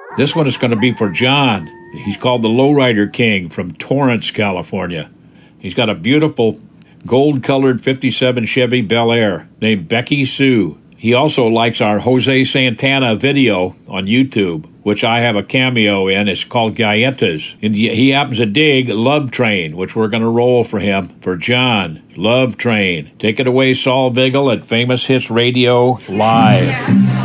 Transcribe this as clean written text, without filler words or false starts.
This one is going to be for John. He's called the Lowrider King from Torrance, California. He's got a beautiful gold-colored 57 Chevy Bel Air named Becky Sue. He also likes our Jose Santana video on YouTube, which I have a cameo in. It's called Galletas. And he happens to dig Love Train, which we're going to roll for him. For John, Love Train. Take it away, Saul Vigil at Famous Hits Radio Live.